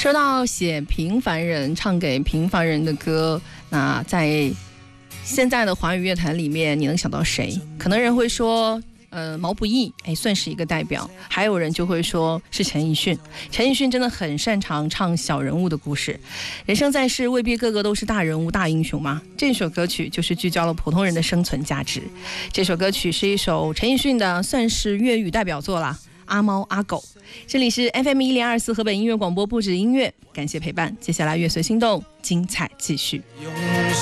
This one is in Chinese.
说到写平凡人，唱给平凡人的歌，那在现在的华语乐坛里面，你能想到谁？可能人会说毛不易，算是一个代表。还有人就会说是陈奕迅。陈奕迅真的很擅长唱小人物的故事。人生在世，未必个个都是大人物、大英雄嘛。这首歌曲就是聚焦了普通人的生存价值。这首歌曲是一首陈奕迅的，算是粤语代表作啦。阿猫阿狗。这里是 FM1024 河北音乐广播，不止音乐，感谢陪伴。接下来乐随心动，精彩继续。